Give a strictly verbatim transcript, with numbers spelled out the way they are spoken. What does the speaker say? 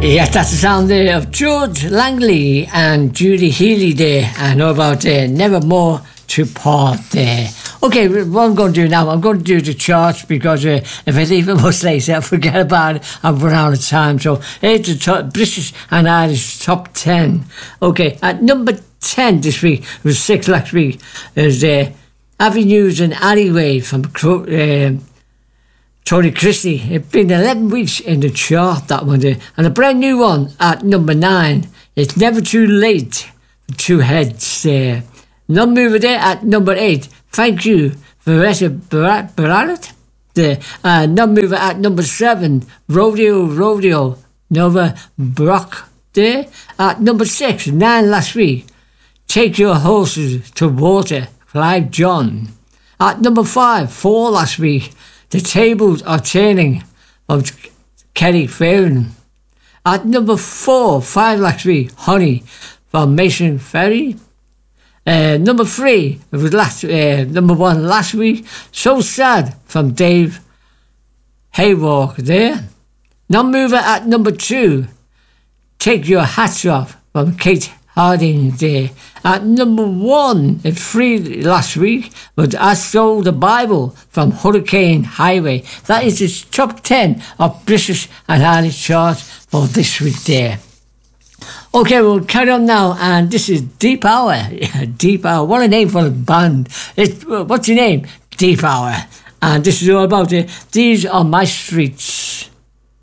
Yes, that's the sound there of George Langley and Judy Healy there. I know about uh, Nevermore to Part there. Okay, what I'm going to do now, I'm going to do the charts because uh, if I leave it much later, I forget about it, I've run out of time. So here's the top, British and Irish top ten. Okay, at number ten this week, it was six last week, is uh, Avenues and Alleyway from uh, Tony Christie. It's been eleven weeks in the chart, that one there. And a brand new one at number nine. It's Never Too Late for Two Heads there. Non-mover there at number eight. Thank You, Vanessa Barrett there. Uh, non-mover at number seven. Rodeo, Rodeo, Nova Brock there. At number six, nine last week. Take Your Horses to Water, Clive John. At number five, four last week. The Tables Are Turning of Kerry Fairn. At number four, five last week, Honey from Mason Ferry. Uh, number three, it was last uh, number one last week, So Sad from Dave Haywalk there. Non-mover at number two, Take Your Hats Off from Kate Harding there. At number one, at three last week, was I Sold the Bible from Hurricane Highway. That is the top ten of British and Irish charts for this week there. Okay, we'll carry on now, and this is Deep Hour. Deep Hour, what a name for a band. It, what's your name? Deep Hour. And this is all about it. These Are My Streets.